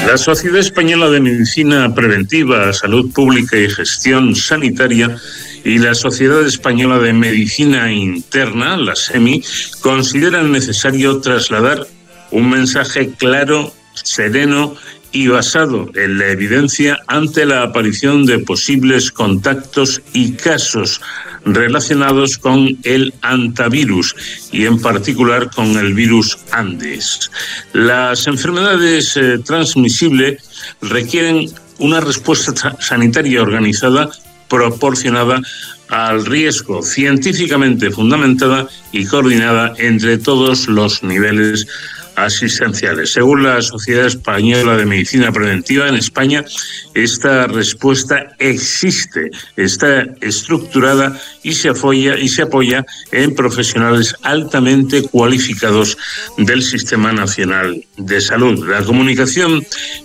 La Sociedad Española de Medicina Preventiva, Salud Pública y Gestión Sanitaria y la Sociedad Española de Medicina Interna, la SEMI, consideran necesario trasladar un mensaje claro, sereno y basado en la evidencia ante la aparición de posibles contactos y casos relacionados con el hantavirus y en particular con el virus Andes. Las enfermedades transmisibles requieren una respuesta sanitaria organizada, proporcionada al riesgo, científicamente fundamentada y coordinada entre todos los niveles asistenciales. Según la Sociedad Española de Medicina Preventiva, en España esta respuesta existe, está estructurada y se apoya en profesionales altamente cualificados del Sistema Nacional de Salud. La comunicación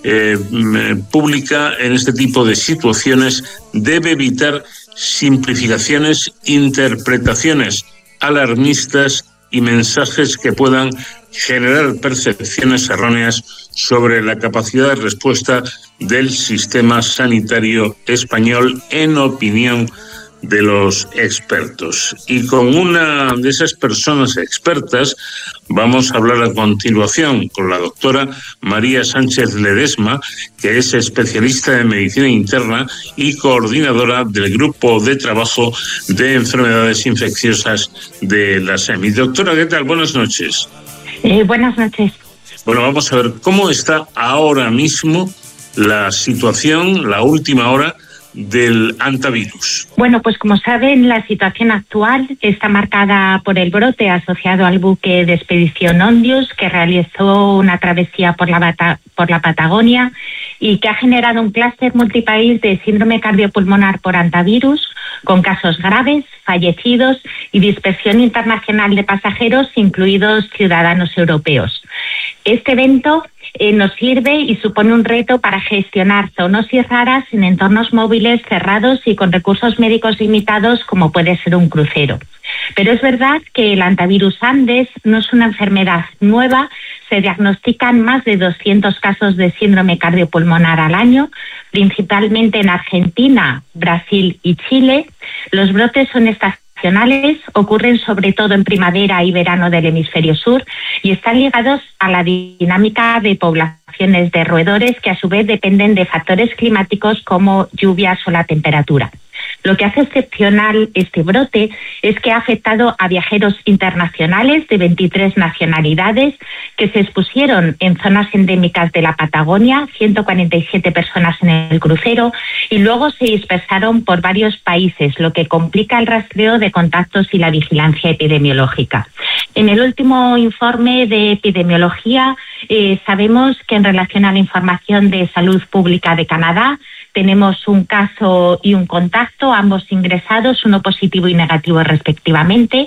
pública en este tipo de situaciones debe evitar simplificaciones, interpretaciones alarmistas y mensajes que puedan generar percepciones erróneas sobre la capacidad de respuesta del sistema sanitario español, en opinión de los expertos. Y con una de esas personas expertas vamos a hablar a continuación con la doctora María Sánchez Ledesma, que es especialista en medicina interna y coordinadora del Grupo de Trabajo de Enfermedades Infecciosas de la SEMI. Doctora, ¿qué tal? Buenas noches. Buenas noches. Bueno, vamos a ver cómo está ahora mismo la situación, la última hora del hantavirus. Bueno, pues como saben, la situación actual está marcada por el brote asociado al buque de expedición Ondius, que realizó una travesía por la Patagonia y que ha generado un clúster multipaís de síndrome cardiopulmonar por hantavirus, con casos graves, fallecidos y dispersión internacional de pasajeros, incluidos ciudadanos europeos. Este evento nos sirve y supone un reto para gestionar zoonosis raras en entornos móviles cerrados y con recursos médicos limitados, como puede ser un crucero. Pero es verdad que el hantavirus Andes no es una enfermedad nueva. Se diagnostican más de 200 casos de síndrome cardiopulmonar al año, principalmente en Argentina, Brasil y Chile. Los brotes son estacionales, ocurren sobre todo en primavera y verano del hemisferio sur y están ligados a la dinámica de poblaciones de roedores, que a su vez dependen de factores climáticos como lluvias o la temperatura. Lo que hace excepcional este brote es que ha afectado a viajeros internacionales de 23 nacionalidades que se expusieron en zonas endémicas de la Patagonia, 147 personas en el crucero, y luego se dispersaron por varios países, lo que complica el rastreo de contactos y la vigilancia epidemiológica. En el último informe de epidemiología sabemos que en relación a la información de Salud Pública de Canadá tenemos un caso y un contacto, ambos ingresados, uno positivo y negativo respectivamente.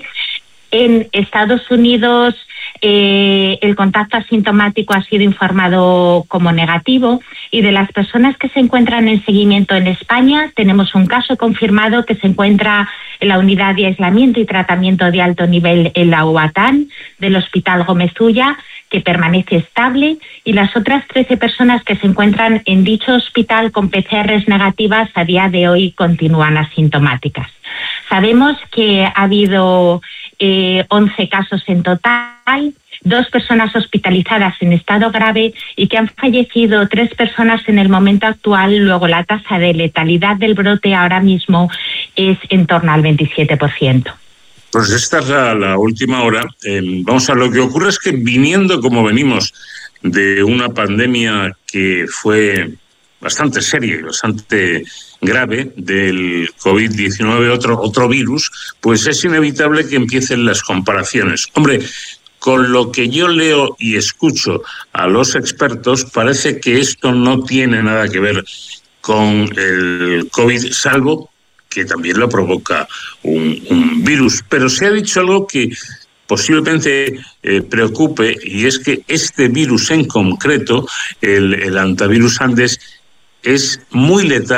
En Estados Unidos el contacto asintomático ha sido informado como negativo, y de las personas que se encuentran en seguimiento en España tenemos un caso confirmado que se encuentra en la unidad de aislamiento y tratamiento de alto nivel en la UATAN del Hospital Gómez Ulla, que permanece estable, y las otras 13 personas que se encuentran en dicho hospital con PCRs negativas a día de hoy continúan asintomáticas. Sabemos que ha habido 11 casos en total, 2 personas hospitalizadas en estado grave y que han fallecido 3 personas en el momento actual. Luego la tasa de letalidad del brote ahora mismo es en torno al 27%. Pues esta es la última hora. Vamos a lo que ocurre es que, viniendo como venimos de una pandemia que fue bastante seria y bastante grave, del COVID-19, otro virus, pues es inevitable que empiecen las comparaciones. Hombre, con lo que yo leo y escucho a los expertos, parece que esto no tiene nada que ver con el COVID, salvo que también lo provoca un virus. Pero se ha dicho algo que posiblemente preocupe, y es que este virus en concreto, el hantavirus Andes, es muy letal